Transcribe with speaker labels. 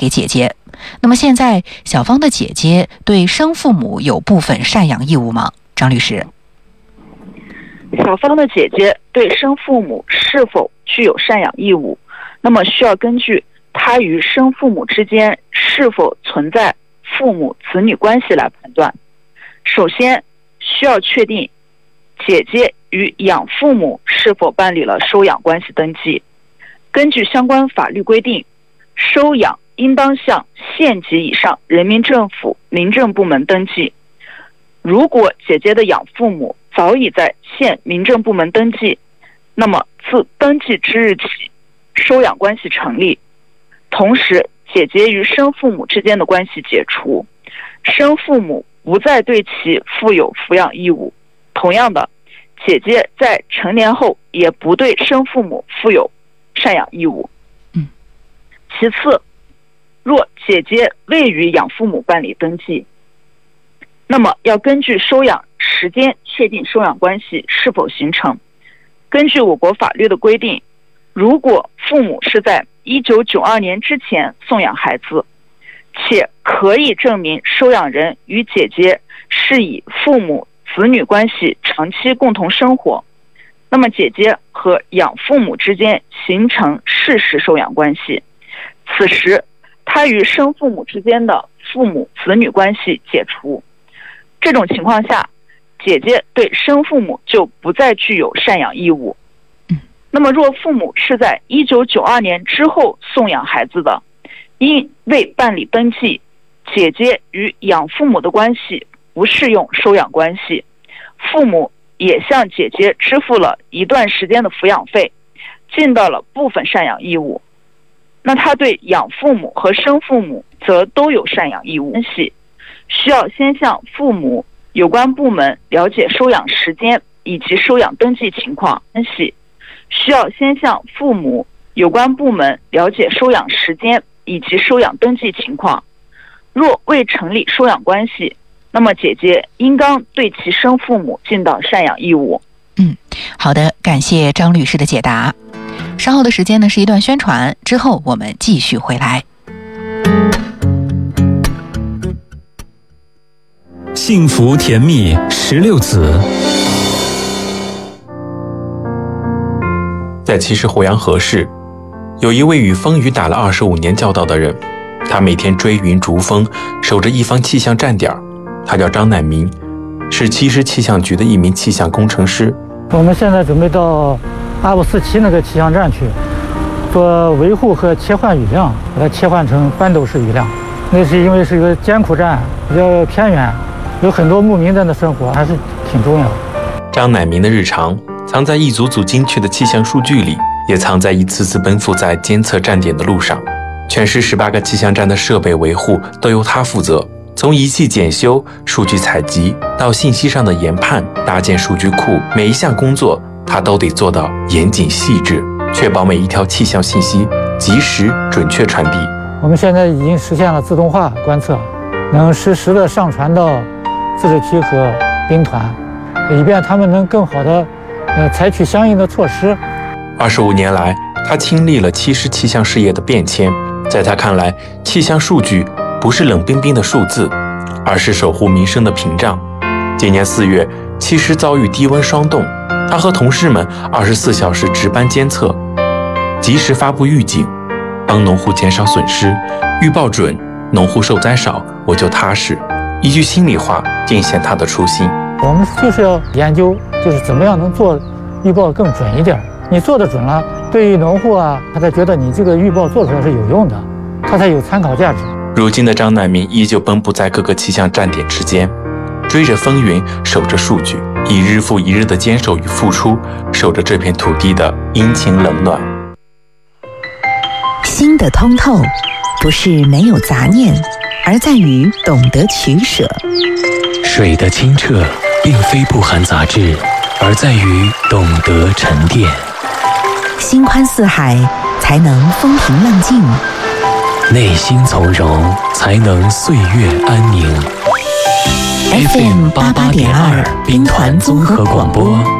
Speaker 1: 给姐姐。那么现在小芳的姐姐对生父母有部分赡养义务吗？张律师。
Speaker 2: 小芳的姐姐对生父母是否具有赡养义务，那么需要根据她与生父母之间是否存在父母子女关系来判断。首先需要确定姐姐与养父母是否办理了收养关系登记。根据相关法律规定，收养应当向县级以上人民政府民政部门登记。如果姐姐的养父母早已在县民政部门登记，那么自登记之日起，收养关系成立。同时，姐姐与生父母之间的关系解除，生父母不再对其负有抚养义务。同样的，姐姐在成年后也不对生父母负有赡养义务。其次，若姐姐未与养父母办理登记，那么要根据收养时间确定收养关系是否形成。根据我国法律的规定，如果父母是在1992年之前送养孩子，且可以证明收养人与姐姐是以父母子女关系长期共同生活，那么姐姐和养父母之间形成事实收养关系，此时她与生父母之间的父母子女关系解除。这种情况下，姐姐对生父母就不再具有赡养义务。那么若父母是在1992年之后送养孩子的，因未办理登记，姐姐与养父母的关系不适用收养关系，父母也向姐姐支付了一段时间的抚养费，尽到了部分赡养义务，那他对养父母和生父母则都有赡养义务。需要先向父母有关部门了解收养时间以及收养登记情况。需要先向父母有关部门了解收养时间以及收养登记情况。若未成立收养关系，那么姐姐应当对其生父母尽到赡养义务。
Speaker 1: 好的，感谢张律师的解答。稍后的时间呢是一段宣传，之后我们继续回来。
Speaker 3: 幸福甜蜜16子。在其实鄱阳河市，有一位与风雨打了25年交道的人，他每天追云逐风，守着一方气象站点。他叫张乃明，是七师气象局的一名气象工程师。
Speaker 4: 我们现在准备到阿布斯奇那个气象站去做维护和切换雨量，把它切换成翻斗式雨量。那是因为是一个艰苦站，比较偏远，有很多牧民在那生活，还是挺重要的。
Speaker 3: 张乃明的日常藏在一组组精确的气象数据里，也藏在一次次奔赴在监测站点的路上。全市18个气象站的设备维护都由他负责，从仪器检修、数据采集到信息上的研判、搭建数据库，每一项工作他都得做到严谨细致，确保每一条气象信息及时准确传递。
Speaker 4: 我们现在已经实现了自动化观测，能实时的上传到自治区和兵团，以便他们能更好的采取相应的措施。
Speaker 3: 25年来，他亲历了七师气象事业的变迁。在他看来，气象数据不是冷冰冰的数字，而是守护民生的屏障。今年4月，七师遭遇低温霜冻，他和同事们24小时值班监测，及时发布预警，帮农户减少损失。预报准，农户受灾少，我就踏实。一句心里话，尽显他的初心。
Speaker 4: 我们就是要研究，就是怎么样能做预报更准一点。你做得准了，对于农户啊，他才觉得你这个预报做出来是有用的，他才有参考价值。
Speaker 3: 如今的张乃明依旧奔波在各个气象站点之间，追着风云，守着数据，以日复一日的坚守与付出，守着这片土地的阴晴冷暖。
Speaker 5: 心的通透，不是没有杂念，而在于懂得取舍。
Speaker 6: 水的清澈，并非不含杂质，而在于懂得沉淀。
Speaker 5: 心宽似海，才能风平浪静；
Speaker 6: 内心从容，才能岁月安宁。FM88.2 兵团综合广播。